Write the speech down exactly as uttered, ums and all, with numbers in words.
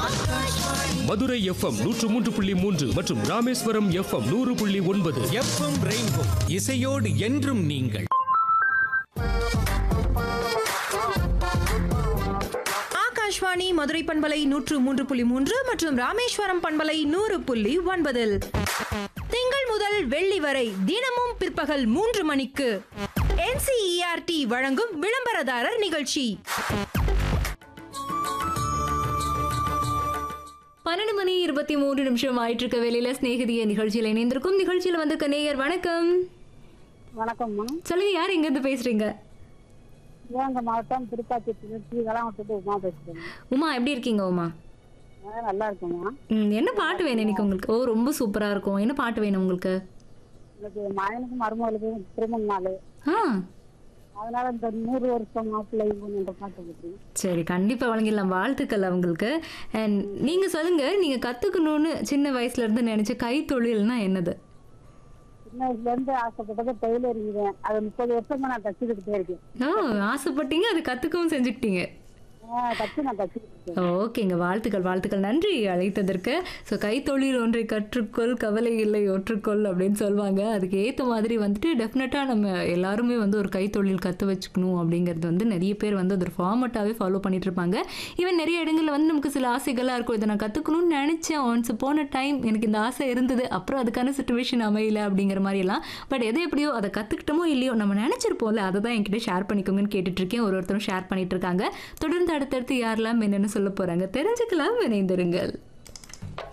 Madurai FM நூற்று மூன்று புள்ளி மூன்று மற்றும் ராமேஸ்வரம் எஃப்எம் நூறு புள்ளி ஒன்பது. எஃப்எம் ரெயின்போ இசையோடு என்றும் நீங்கள். ஆகாஷ்வாணி மதுரை பண்பலை நூற்று மூன்று புள்ளி மூன்று மற்றும் ராமேஸ்வரம் பண்பலை நூறு புள்ளி ஒன்பதில் திங்கள் முதல் வெள்ளி வரை தினமும் பிற்பகல் மூன்று மணிக்கு N C E R D வழங்கும் விளம்பரதாரர் நிகழ்ச்சி. பன்னெண்டு மணி இருபத்தி மூன்று நிமிஷம் ஆயிட்டு இருக்க வேலையில ஸ்நேகிதிய நிகழ்ச்சியில் இணைந்திருக்கும். நிகழ்ச்சியில வந்திருக்க நேயர் வணக்கம். வணக்கம்மா. சொல்லுங்க, யார் எங்க இருந்து பேசுறீங்க? சிவகங்கை மாவட்டம் திருப்பாச்சி உமா பேசுறேன். உமா, எப்படி இருக்கீங்க உமா? நல்லா இருக்குமா. ம், என்ன பாட்டு வேணும் இன்னைக்கு உங்களுக்கு? ஓ, ரொம்ப சூப்பரா இருக்கும். என்ன பாட்டு வேணும் உங்களுக்கு? எனக்கு மகனுக்கும் மருமகளுக்கும் திருமண நாள், ஆ, அதனால இந்த நூறு வருஷம் மாப்பிள்ளை என்ற பாட்டு கேட்குறேன். சரி, கண்டிப்பா வழங்கிடலாம். வாழ்த்துக்கள் அவங்களுக்கு. அண்ட் நீங்க சொல்லுங்க, நீங்க கத்துக்கணும்னு சின்ன வயசுல இருந்து நினைச்ச கைத்தொழில்னா என்னது? சின்ன வயசுல இருந்து ஆசைப்பட்டதை டெய்லரிங். அது முப்பது வருஷமா நான் தச்சுக்கிட்டே இருக்கேன். ஓ, ஆசைப்பட்டீங்க, அது கத்துக்கவும் செஞ்சுக்கிட்டீங்க. தச்சு நான் தச்சுக்கிட்டேன். ஓகேங்க, வாழ்த்துக்கள் வாழ்த்துக்கள், நன்றி அழைத்ததற்கு. ஸோ கைத்தொழில் ஒன்றை கற்றுக்கொள், கவலை இல்லை ஒற்றுக்கொள் அப்படின்னு சொல்லுவாங்க. அதுக்கு ஏற்ற மாதிரி வந்துட்டு டெஃபினட்டாக நம்ம எல்லாருமே வந்து ஒரு கைத்தொழில் கற்று வச்சுக்கணும் அப்படிங்கிறது வந்து நிறைய பேர் வந்து அது ஒரு ஃபார்மெட்டாகவே ஃபாலோ பண்ணிட்டு இருப்பாங்க. ஈவன் நிறைய இடங்களில் வந்து நமக்கு சில ஆசைகளாக இருக்கும். இதை நான் கற்றுக்கணும்னு நினச்சேன், ஒன்ஸ் போன டைம் எனக்கு இந்த ஆசை இருந்தது, அப்புறம் அதுக்கான சுச்சுவேஷன் அமையல அப்படிங்கிற மாதிரிலாம். பட் எது எப்படியோ அதை கற்றுக்கிட்டோமோ இல்லையோ நம்ம நினச்சிருப்போம்ல, அதை தான் என்கிட்ட ஷேர் பண்ணிக்கோங்கன்னு கேட்டுட்ருக்கேன். ஒரு ஒருத்தரும் ஷேர் பண்ணிட்டு இருக்காங்க. தொடர்ந்து அடுத்தடுத்து யாரெல்லாம் என்னென்னு சொல்ல போகிறாங்க தெரிஞ்சுக்கலாம். இணைந்திருங்கள்.